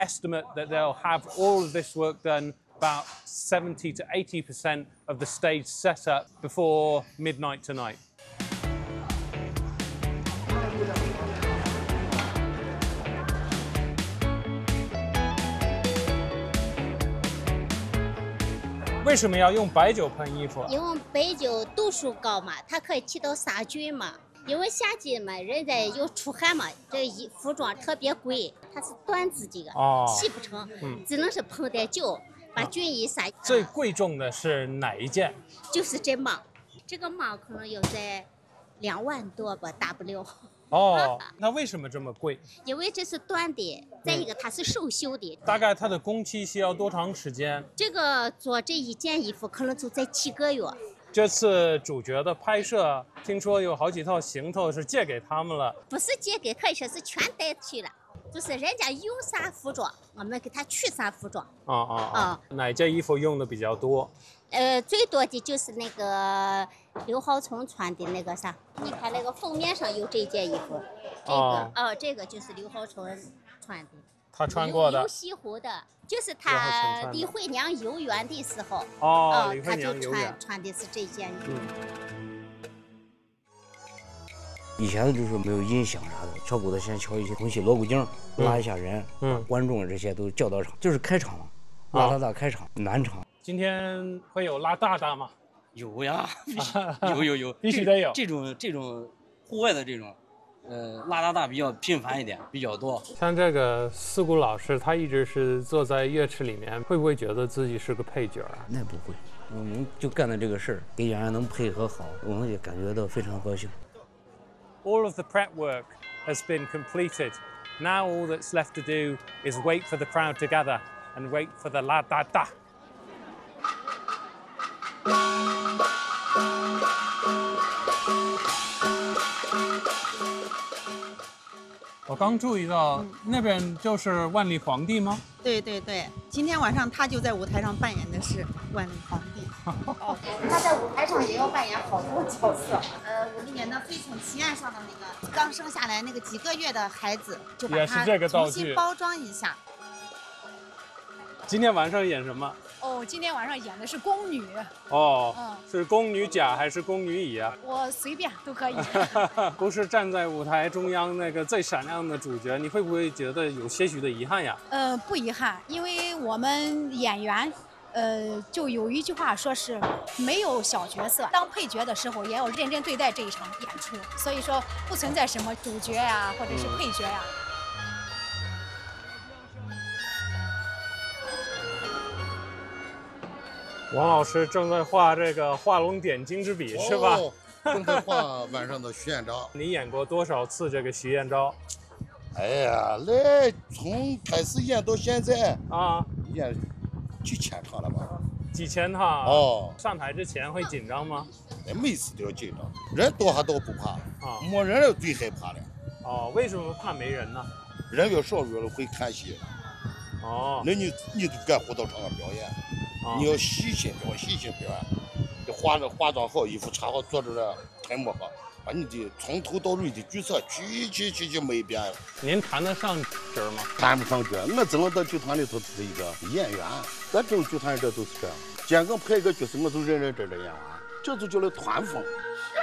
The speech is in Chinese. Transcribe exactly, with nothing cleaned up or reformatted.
estimate that they'll have all of this work done about seventy to eighty percent of the stage set up before midnight tonight. 为什么要用白酒喷衣服？ 因为白酒度数高嘛，它可以起到杀菌嘛。因为夏季嘛，人家有出汗嘛，这衣服装特别贵，它是缎子这个， 哦， 洗不成，嗯、只能是喷点酒，把菌一杀。 最贵重的是哪一件？ 就是这帽，这个帽可能有在两万多吧，大不了。 哦，那为什么这么贵？ 因为这是缎的，再一个它是手绣的。 大概它的工期需要多长时间？ 这个做这一件衣服可能就在七个月。 这次主角的拍摄，听说有好几套行头是借给他们了。 不是借给，可以说是全带去了。就是人家有啥服装，我们给他取啥服装。 啊啊啊！哪件衣服用的比较多？ 呃，最多的就是那个刘浩聪穿的那个啥，你看那个封面上有这件衣服，这个哦、呃，这个就是刘浩聪穿的。 他穿过的。 有西湖的，就是他李慧娘游园的时候， 哦，李慧娘游园，他就穿穿的是这件衣服。嗯以前就是没有音响啥的，敲鼓的先敲一些东西，锣鼓经，拉一下人，嗯，观众这些都叫到场，就是开场，拉大大开场，南场。 今天会有拉大大吗？ 有呀，有有有， 必须得有。 这种这种户外的这种，呃，拉大大比较频繁一点，比较多。 像这个四姑老师，他一直是坐在乐池里面，会不会觉得自己是个配角啊？ 那不会，我们就干的这个事儿，跟演员能配合好，我们也感觉到非常高兴。 All of the prep work has been completed. Now all that's left to do is wait for the crowd to gather and wait for the la da da. 我刚注意到、嗯、那边就是万里皇帝吗？ 对对对，今天晚上他就在舞台上扮演的是万里皇帝。 哦，他在舞台上也要扮演好多角色。 呃，我们演的《飞宠奇案》上的那个刚生下来那个几个月的孩子，就把他重新包装一下。 今天晚上演什么？ 哦，今天晚上演的是宫女。 哦，嗯，是宫女甲还是宫女乙啊？ 我随便都可以。 不是站在舞台中央那个最闪亮的主角，你会不会觉得有些许的遗憾呀？ 呃，不遗憾，因为我们演员，呃，就有一句话说是没有小角色，当配角的时候也要认真对待这一场演出，所以说不存在什么主角呀、啊，或者是配角呀、啊。嗯王老师正在画这个画龙点睛之笔，是吧？ 哦，正在画晚上的徐彦昭。 你演过多少次这个徐彦昭？ 哎呀，来从开始演到现在啊， 演几千场了吧？ 几千场哦。上台之前会紧张吗？ 哎，每次都要紧张，人多还都不怕啊，没人了最害怕了。 哦，为什么怕没人呢？ 人越少越会看戏。 哦， 那你你就干舞蹈场上表演。 你要细心表演，细心表演，得化着化妆好，衣服穿好，坐着了喷抹好，把你的从头到尾的角色去去去去每一遍。 您谈得上角吗？ 谈不上角，我只能在剧团里头是一个演员。咱这种剧团这都是这样，见个拍一个角色，我就认认真真演完，这就叫了团风。